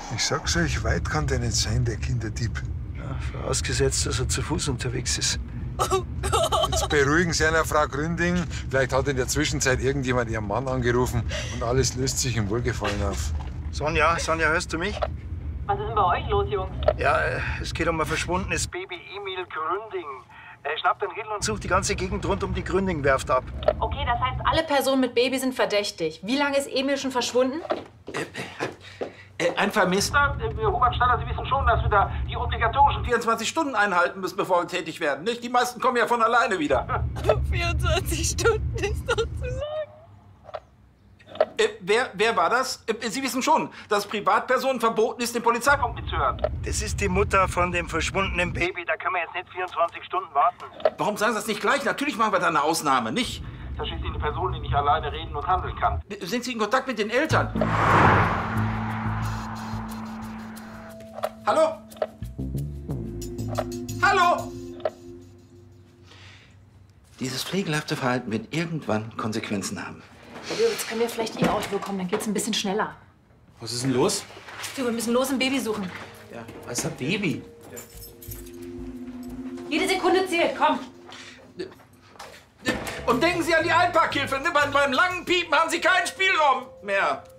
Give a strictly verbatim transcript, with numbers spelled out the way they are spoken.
Ich sag's euch, weit kann der nicht sein, der Kinderdieb. Ja, vorausgesetzt, dass er zu Fuß unterwegs ist. Oh Gott. Jetzt beruhigen Sie einer Frau Gründing. Vielleicht hat in der Zwischenzeit irgendjemand Ihren Mann angerufen und alles löst sich im Wohlgefallen auf. Sonja, Sonja, hörst du mich? Was ist denn bei euch los, Jungs? Ja, äh, es geht um ein verschwundenes Baby Emil Gründing. Er schnappt den Riedel und sucht die ganze Gegend rund um die Gründing-Werft ab. Okay, das heißt, alle Personen mit Baby sind verdächtig. Wie lange ist Emil schon verschwunden? Äh, ein Vermisster? Äh, Hubert Staller, Sie wissen schon, dass wir da die obligatorischen vierundzwanzig Stunden einhalten müssen, bevor wir tätig werden, nicht? Die meisten kommen ja von alleine wieder. vierundzwanzig Stunden ist doch zu sagen. Äh, wer, wer war das? Äh, Sie wissen schon, dass Privatpersonen verboten ist, den Polizeifunk mitzuhören. Das ist die Mutter von dem verschwundenen Baby. Da können wir jetzt nicht vierundzwanzig Stunden warten. Warum sagen Sie das nicht gleich? Natürlich machen wir da eine Ausnahme, nicht? Da ist schließlich eine Person, die nicht alleine reden und handeln kann. Sind Sie in Kontakt mit den Eltern? Hallo? Hallo? Dieses pflegelhafte Verhalten wird irgendwann Konsequenzen haben. Herr Dürr, jetzt können wir vielleicht Ihr Auto bekommen, dann geht's ein bisschen schneller. Was ist denn los? Du, wir müssen los ein Baby suchen. Ja, was ist ein Baby? Jede Sekunde zählt, komm. Und denken Sie an die Einparkhilfe. Ne? Beim, beim langen Piepen haben Sie keinen Spielraum mehr.